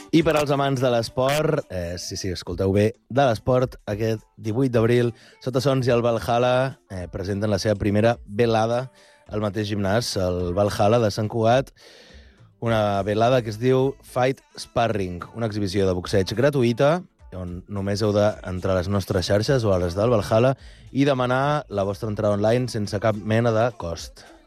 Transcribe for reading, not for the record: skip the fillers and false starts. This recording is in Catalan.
I per als amants de l'esport, sí, escolteu bé, de l'esport, aquest 18 d'abril, Sota Sons i el Valhalla presenten la seva primera velada al mateix gimnàs, el Valhalla de Sant Cugat, una velada que es diu Fight Sparring, una exhibició de boxeig gratuïta, on només heu d'entrar a les nostres xarxes o a les del Valhalla i demanar la vostra entrada online sense cap mena de cost.